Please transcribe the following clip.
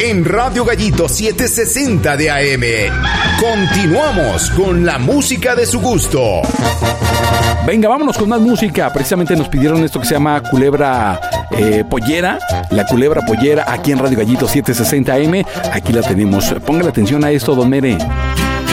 en Radio Gallito 760 de AM. Continuamos con la música de su gusto. Venga, vámonos con más música. Precisamente nos pidieron esto que se llama Culebra Pollera. La Culebra Pollera aquí en Radio Gallito 760 AM. Aquí la tenemos. Póngale atención a esto, don Mere.